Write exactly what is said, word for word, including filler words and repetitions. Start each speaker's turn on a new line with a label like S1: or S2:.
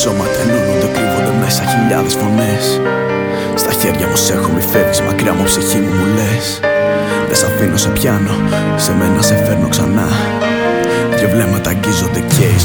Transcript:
S1: σώματα ενώνονται, κρύβονται μέσα χιλιάδες φωνές. Στα χέρια μου σ' έχω, μη φεύγεις μακριά μου, ψυχή μου μου λες. Δεν σ' αφήνω, σε πιάνω, σε μένα σε φέρνω ξανά.